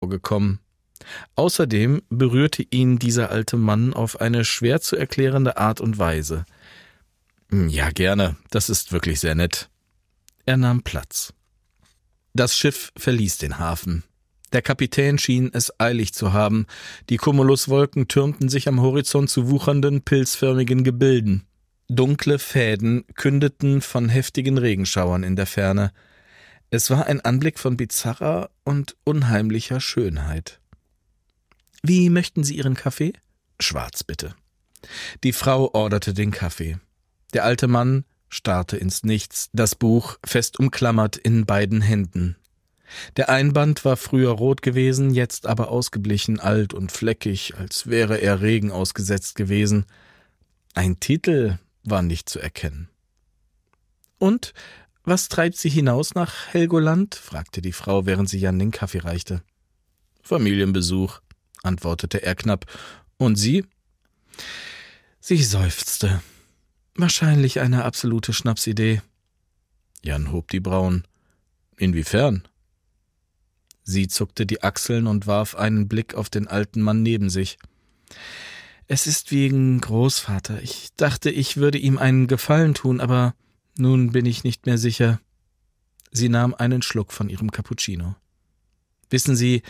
vorgekommen. Außerdem berührte ihn dieser alte Mann auf eine schwer zu erklärende Art und Weise. »Ja, gerne, das ist wirklich sehr nett.« Er nahm Platz. Das Schiff verließ den Hafen. Der Kapitän schien es eilig zu haben. Die Cumuluswolken türmten sich am Horizont zu wuchernden, pilzförmigen Gebilden. Dunkle Fäden kündeten von heftigen Regenschauern in der Ferne. Es war ein Anblick von bizarrer und unheimlicher Schönheit. »Wie möchten Sie Ihren Kaffee?« »Schwarz, bitte.« Die Frau orderte den Kaffee. Der alte Mann starrte ins Nichts, das Buch fest umklammert in beiden Händen. Der Einband war früher rot gewesen, jetzt aber ausgeblichen, alt und fleckig, als wäre er Regen ausgesetzt gewesen. Ein Titel war nicht zu erkennen. »Und was treibt Sie hinaus nach Helgoland?« fragte die Frau, während sie Jan den Kaffee reichte. »Familienbesuch«, antwortete er knapp. »Und Sie?« Sie seufzte. »Wahrscheinlich eine absolute Schnapsidee.« Jan hob die Brauen. »Inwiefern?« Sie zuckte die Achseln und warf einen Blick auf den alten Mann neben sich. »Es ist wegen Großvater. Ich dachte, ich würde ihm einen Gefallen tun, aber nun bin ich nicht mehr sicher.« Sie nahm einen Schluck von ihrem Cappuccino. »Wissen Sie,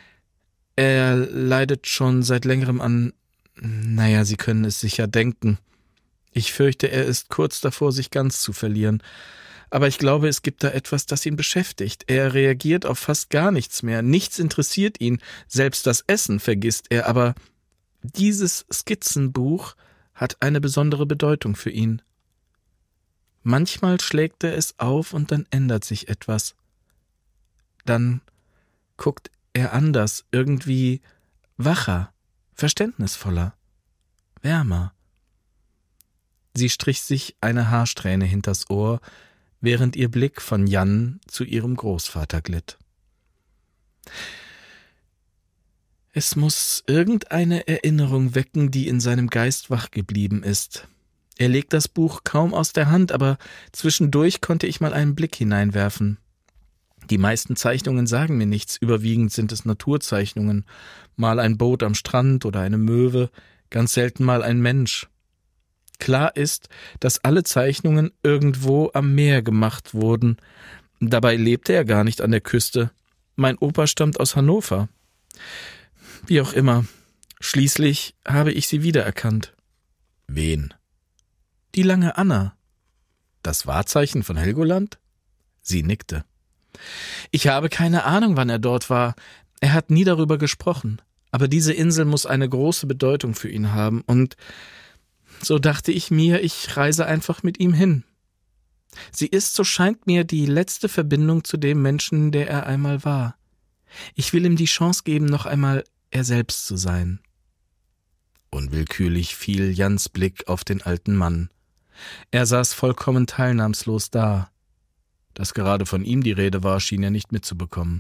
er leidet schon seit längerem an... Naja, Sie können es sicher denken. Ich fürchte, er ist kurz davor, sich ganz zu verlieren. Aber ich glaube, es gibt da etwas, das ihn beschäftigt. Er reagiert auf fast gar nichts mehr. Nichts interessiert ihn. Selbst das Essen vergisst er. Aber dieses Skizzenbuch hat eine besondere Bedeutung für ihn. Manchmal schlägt er es auf und dann ändert sich etwas. Dann guckt er anders, irgendwie wacher, verständnisvoller, wärmer.« Sie strich sich eine Haarsträhne hinters Ohr, während ihr Blick von Jan zu ihrem Großvater glitt. Es muss irgendeine Erinnerung wecken, die in seinem Geist wach geblieben ist. Er legt das Buch kaum aus der Hand, aber zwischendurch konnte ich mal einen Blick hineinwerfen. Die meisten Zeichnungen sagen mir nichts, überwiegend sind es Naturzeichnungen, mal ein Boot am Strand oder eine Möwe, ganz selten mal ein Mensch. Klar ist, dass alle Zeichnungen irgendwo am Meer gemacht wurden. Dabei lebte er gar nicht an der Küste. Mein Opa stammt aus Hannover. Wie auch immer, schließlich habe ich sie wiedererkannt. Wen? Die lange Anna. Das Wahrzeichen von Helgoland? Sie nickte. Ich habe keine Ahnung, wann er dort war. Er hat nie darüber gesprochen. Aber diese Insel muss eine große Bedeutung für ihn haben. Und so dachte ich mir, ich reise einfach mit ihm hin. Sie ist, so scheint mir, die letzte Verbindung zu dem Menschen, der er einmal war. Ich will ihm die Chance geben, noch einmal er selbst zu sein. Unwillkürlich fiel Jans Blick auf den alten Mann. Er saß vollkommen teilnahmslos da. Dass gerade von ihm die Rede war, schien er nicht mitzubekommen.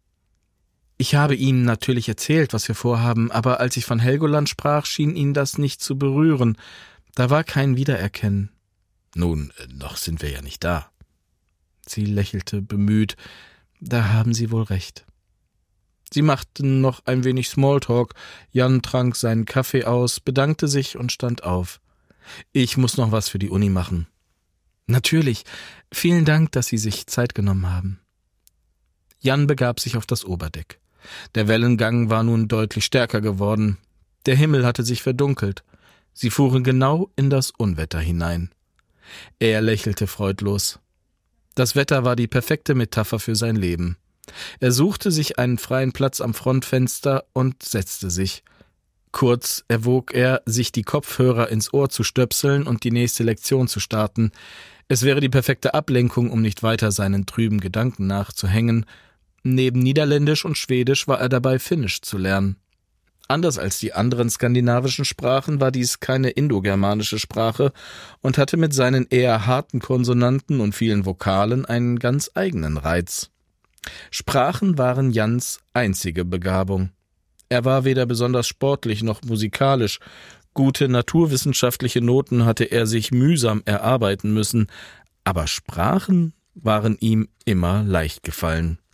Ich habe ihm natürlich erzählt, was wir vorhaben, aber als ich von Helgoland sprach, schien ihn das nicht zu berühren. Da war kein Wiedererkennen. Nun, noch sind wir ja nicht da. Sie lächelte bemüht. Da haben Sie wohl recht. Sie machten noch ein wenig Smalltalk. Jan trank seinen Kaffee aus, bedankte sich und stand auf. Ich muss noch was für die Uni machen. Natürlich. Vielen Dank, dass Sie sich Zeit genommen haben. Jan begab sich auf das Oberdeck. Der Wellengang war nun deutlich stärker geworden. Der Himmel hatte sich verdunkelt. Sie fuhren genau in das Unwetter hinein. Er lächelte freudlos. Das Wetter war die perfekte Metapher für sein Leben. Er suchte sich einen freien Platz am Frontfenster und setzte sich. Kurz erwog er, sich die Kopfhörer ins Ohr zu stöpseln und die nächste Lektion zu starten. Es wäre die perfekte Ablenkung, um nicht weiter seinen trüben Gedanken nachzuhängen. Neben Niederländisch und Schwedisch war er dabei, Finnisch zu lernen. Anders als die anderen skandinavischen Sprachen war dies keine indogermanische Sprache und hatte mit seinen eher harten Konsonanten und vielen Vokalen einen ganz eigenen Reiz. Sprachen waren Jans einzige Begabung. Er war weder besonders sportlich noch musikalisch. Gute naturwissenschaftliche Noten hatte er sich mühsam erarbeiten müssen, aber Sprachen waren ihm immer leicht gefallen.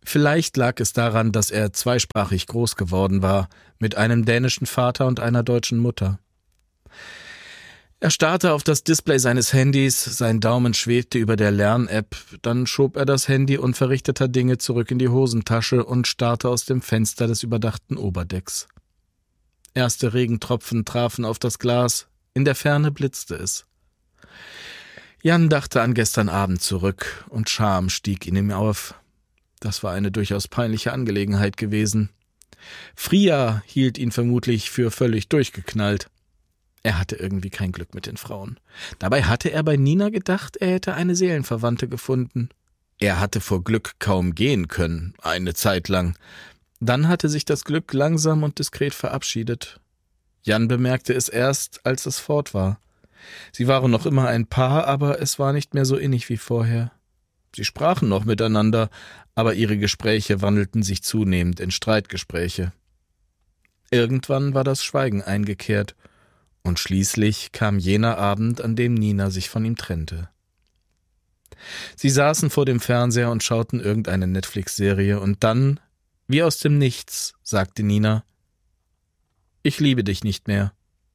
Vielleicht lag es daran, dass er zweisprachig groß geworden war, mit einem dänischen Vater und einer deutschen Mutter. Er starrte auf das Display seines Handys, sein Daumen schwebte über der Lern-App, dann schob er das Handy unverrichteter Dinge zurück in die Hosentasche und starrte aus dem Fenster des überdachten Oberdecks. Erste Regentropfen trafen auf das Glas, in der Ferne blitzte es. Jan dachte an gestern Abend zurück, und Scham stieg in ihm auf. Das war eine durchaus peinliche Angelegenheit gewesen. Fria hielt ihn vermutlich für völlig durchgeknallt. Er hatte irgendwie kein Glück mit den Frauen. Dabei hatte er bei Nina gedacht, er hätte eine Seelenverwandte gefunden. Er hatte vor Glück kaum gehen können, eine Zeit lang. Dann hatte sich das Glück langsam und diskret verabschiedet. Jan bemerkte es erst, als es fort war. Sie waren noch immer ein Paar, aber es war nicht mehr so innig wie vorher. Sie sprachen noch miteinander, aber ihre Gespräche wandelten sich zunehmend in Streitgespräche. Irgendwann war das Schweigen eingekehrt, und schließlich kam jener Abend, an dem Nina sich von ihm trennte. Sie saßen vor dem Fernseher und schauten irgendeine Netflix-Serie, und dann, wie aus dem Nichts, sagte Nina: »Ich liebe dich nicht mehr.«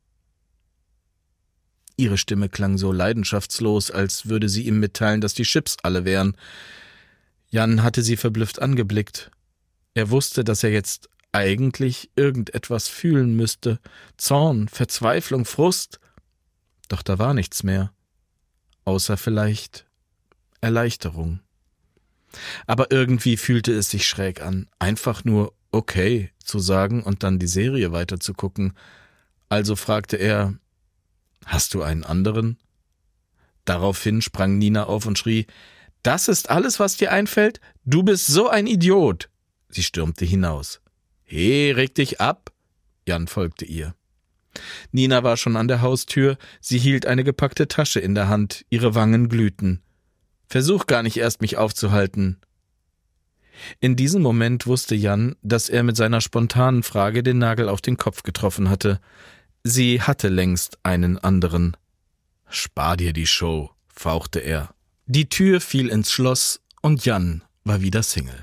Ihre Stimme klang so leidenschaftslos, als würde sie ihm mitteilen, dass die Chips alle wären. Jan hatte sie verblüfft angeblickt. Er wusste, dass er jetzt eigentlich irgendetwas fühlen müsste. Zorn, Verzweiflung, Frust. Doch da war nichts mehr. Außer vielleicht Erleichterung. Aber irgendwie fühlte es sich schräg an, einfach nur okay zu sagen und dann die Serie weiterzugucken. Also fragte er: »Hast du einen anderen?« Daraufhin sprang Nina auf und schrie: »Das ist alles, was dir einfällt? Du bist so ein Idiot!« Sie stürmte hinaus. »He, reg dich ab!« Jan folgte ihr. Nina war schon an der Haustür, sie hielt eine gepackte Tasche in der Hand, ihre Wangen glühten. »Versuch gar nicht erst, mich aufzuhalten.« In diesem Moment wusste Jan, dass er mit seiner spontanen Frage den Nagel auf den Kopf getroffen hatte. Sie hatte längst einen anderen. »Spar dir die Show«, fauchte er. Die Tür fiel ins Schloss und Jan war wieder Single.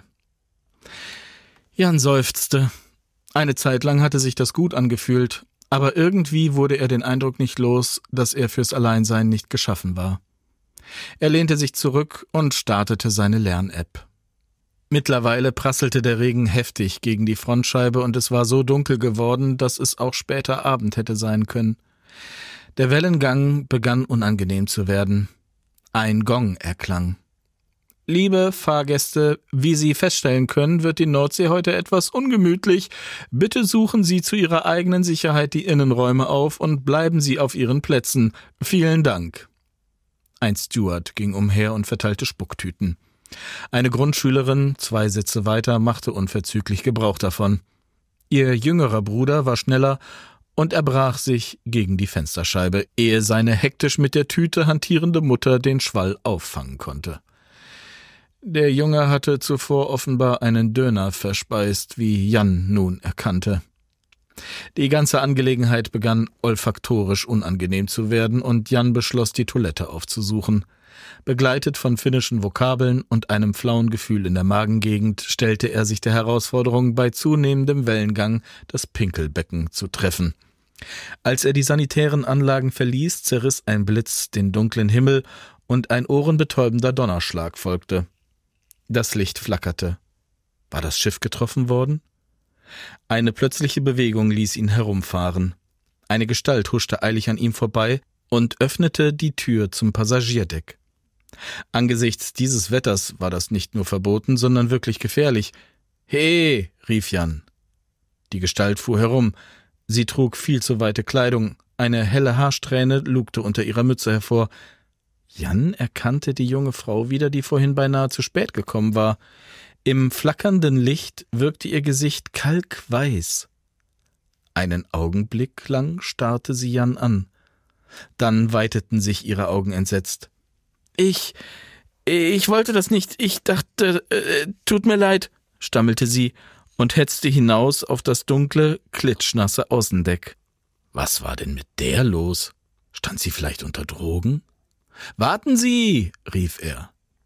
Jan seufzte. Eine Zeit lang hatte sich das gut angefühlt, aber irgendwie wurde er den Eindruck nicht los, dass er fürs Alleinsein nicht geschaffen war. Er lehnte sich zurück und startete seine Lern-App. Mittlerweile prasselte der Regen heftig gegen die Frontscheibe und es war so dunkel geworden, dass es auch später Abend hätte sein können. Der Wellengang begann unangenehm zu werden. Ein Gong erklang. »Liebe Fahrgäste, wie Sie feststellen können, wird die Nordsee heute etwas ungemütlich. Bitte suchen Sie zu Ihrer eigenen Sicherheit die Innenräume auf und bleiben Sie auf Ihren Plätzen. Vielen Dank.« Ein Steward ging umher und verteilte Spucktüten. Eine Grundschülerin, 2 Sitze weiter, machte unverzüglich Gebrauch davon. Ihr jüngerer Bruder war schneller und erbrach sich gegen die Fensterscheibe, ehe seine hektisch mit der Tüte hantierende Mutter den Schwall auffangen konnte. Der Junge hatte zuvor offenbar einen Döner verspeist, wie Jan nun erkannte. Die ganze Angelegenheit begann olfaktorisch unangenehm zu werden und Jan beschloss, die Toilette aufzusuchen. Begleitet von finnischen Vokabeln und einem flauen Gefühl in der Magengegend stellte er sich der Herausforderung, bei zunehmendem Wellengang das Pinkelbecken zu treffen. Als er die sanitären Anlagen verließ, zerriss ein Blitz den dunklen Himmel und ein ohrenbetäubender Donnerschlag folgte. Das Licht flackerte. War das Schiff getroffen worden? Eine plötzliche Bewegung ließ ihn herumfahren. Eine Gestalt huschte eilig an ihm vorbei und öffnete die Tür zum Passagierdeck. Angesichts dieses Wetters war das nicht nur verboten, sondern wirklich gefährlich. »He!« rief Jan. Die Gestalt fuhr herum. Sie trug viel zu weite Kleidung. Eine helle Haarsträhne lugte unter ihrer Mütze hervor. Jan erkannte die junge Frau wieder, die vorhin beinahe zu spät gekommen war. Im flackernden Licht wirkte ihr Gesicht kalkweiß. Einen Augenblick lang starrte sie Jan an. Dann weiteten sich ihre Augen entsetzt. Ich wollte das nicht. Ich dachte, tut mir leid«, stammelte sie und hetzte hinaus auf das dunkle, klitschnasse Außendeck. Was war denn mit der los? Stand sie vielleicht unter Drogen? »Warten Sie«, rief er.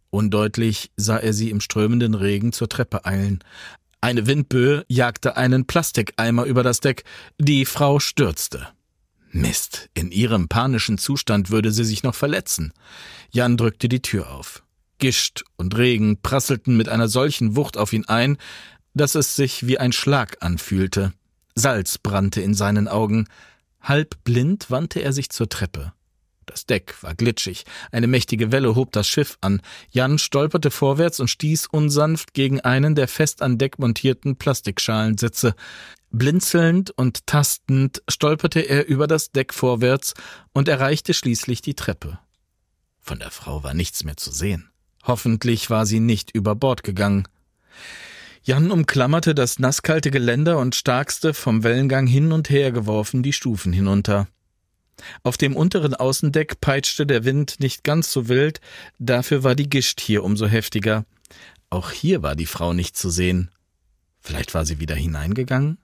Undeutlich sah er sie im strömenden Regen zur Treppe eilen. Eine Windböe jagte einen Plastikeimer über das Deck. Die Frau stürzte. Mist, in ihrem panischen Zustand würde sie sich noch verletzen. Jan drückte die Tür auf. Gischt und Regen prasselten mit einer solchen Wucht auf ihn ein, dass es sich wie ein Schlag anfühlte. Salz brannte in seinen Augen. Halb blind wandte er sich zur Treppe. Das Deck war glitschig, eine mächtige Welle hob das Schiff an. Jan stolperte vorwärts und stieß unsanft gegen einen der fest an Deck montierten Plastikschalensitze. Blinzelnd und tastend stolperte er über das Deck vorwärts und erreichte schließlich die Treppe. Von der Frau war nichts mehr zu sehen. Hoffentlich war sie nicht über Bord gegangen. Jan umklammerte das nasskalte Geländer und starkste, vom Wellengang hin und her geworfen, die Stufen hinunter. Auf dem unteren Außendeck peitschte der Wind nicht ganz so wild, dafür war die Gischt hier umso heftiger. Auch hier war die Frau nicht zu sehen. Vielleicht war sie wieder hineingegangen?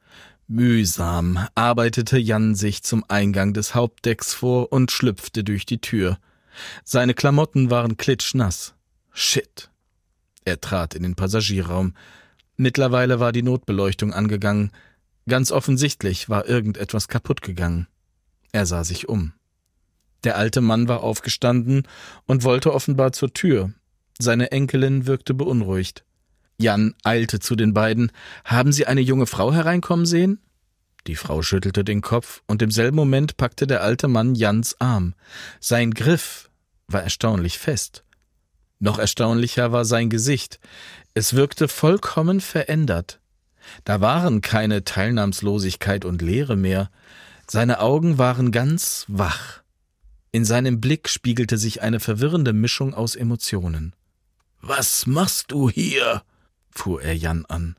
Mühsam arbeitete Jan sich zum Eingang des Hauptdecks vor und schlüpfte durch die Tür. Seine Klamotten waren klitschnass. Shit! Er trat in den Passagierraum. Mittlerweile war die Notbeleuchtung angegangen. Ganz offensichtlich war irgendetwas kaputt gegangen. Er sah sich um. Der alte Mann war aufgestanden und wollte offenbar zur Tür. Seine Enkelin wirkte beunruhigt. Jan eilte zu den beiden. »Haben Sie eine junge Frau hereinkommen sehen?« Die Frau schüttelte den Kopf, und im selben Moment packte der alte Mann Jans Arm. Sein Griff war erstaunlich fest. Noch erstaunlicher war sein Gesicht. Es wirkte vollkommen verändert. Da waren keine Teilnahmslosigkeit und Leere mehr. Seine Augen waren ganz wach. In seinem Blick spiegelte sich eine verwirrende Mischung aus Emotionen. »Was machst du hier?« fuhr er Jan an.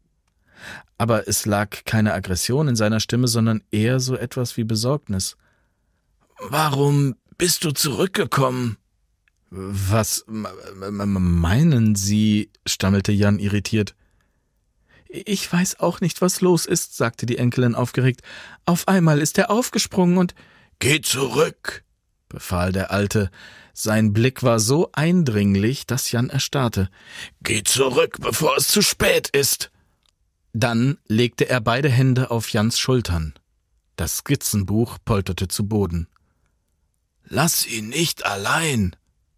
Aber es lag keine Aggression in seiner Stimme, sondern eher so etwas wie Besorgnis. »Warum bist du zurückgekommen?« »Was meinen Sie?« stammelte Jan irritiert. »Ich weiß auch nicht, was los ist«, sagte die Enkelin aufgeregt. »Auf einmal ist er aufgesprungen und...« »Geh zurück«, befahl der Alte. Sein Blick war so eindringlich, dass Jan erstarrte. »Geh zurück, bevor es zu spät ist!« Dann legte er beide Hände auf Jans Schultern. Das Skizzenbuch polterte zu Boden. »Lass ihn nicht allein!«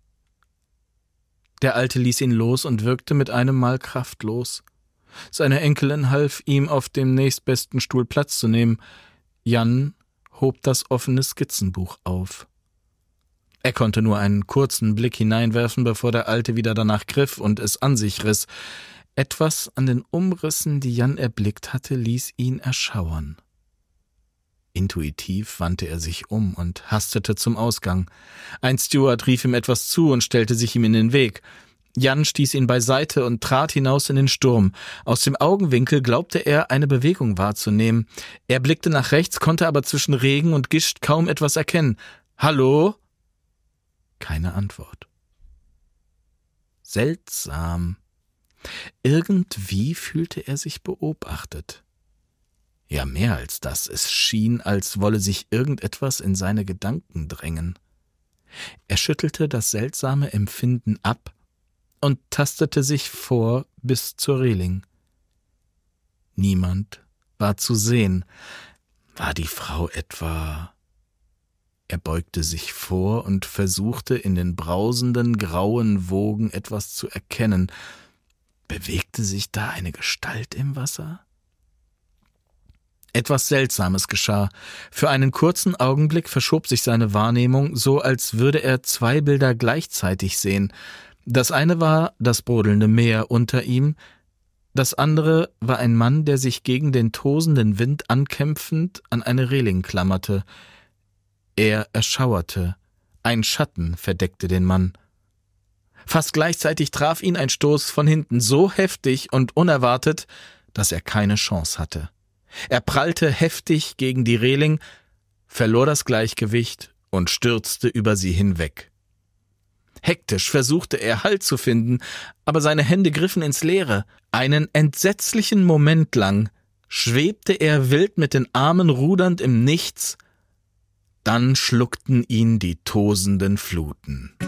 Der Alte ließ ihn los und wirkte mit einem Mal kraftlos. Seine Enkelin half ihm, auf dem nächstbesten Stuhl Platz zu nehmen. Jan hob das offene Skizzenbuch auf. Er konnte nur einen kurzen Blick hineinwerfen, bevor der Alte wieder danach griff und es an sich riss. Etwas an den Umrissen, die Jan erblickt hatte, ließ ihn erschauern. Intuitiv wandte er sich um und hastete zum Ausgang. Ein Steward rief ihm etwas zu und stellte sich ihm in den Weg. Jan stieß ihn beiseite und trat hinaus in den Sturm. Aus dem Augenwinkel glaubte er, eine Bewegung wahrzunehmen. Er blickte nach rechts, konnte aber zwischen Regen und Gischt kaum etwas erkennen. »Hallo?« Keine Antwort. Seltsam. Irgendwie fühlte er sich beobachtet. Ja, mehr als das. Es schien, als wolle sich irgendetwas in seine Gedanken drängen. Er schüttelte das seltsame Empfinden ab und tastete sich vor bis zur Reling. Niemand war zu sehen. War die Frau etwa... Er beugte sich vor und versuchte, in den brausenden, grauen Wogen etwas zu erkennen. Bewegte sich da eine Gestalt im Wasser? Etwas Seltsames geschah. Für einen kurzen Augenblick verschob sich seine Wahrnehmung, so als würde er zwei Bilder gleichzeitig sehen. Das eine war das brodelnde Meer unter ihm, das andere war ein Mann, der sich gegen den tosenden Wind ankämpfend an eine Reling klammerte. Er erschauerte. Ein Schatten verdeckte den Mann. Fast gleichzeitig traf ihn ein Stoß von hinten so heftig und unerwartet, dass er keine Chance hatte. Er prallte heftig gegen die Reling, verlor das Gleichgewicht und stürzte über sie hinweg. Hektisch versuchte er, Halt zu finden, aber seine Hände griffen ins Leere. Einen entsetzlichen Moment lang schwebte er wild mit den Armen rudernd im Nichts, dann schluckten ihn die tosenden Fluten.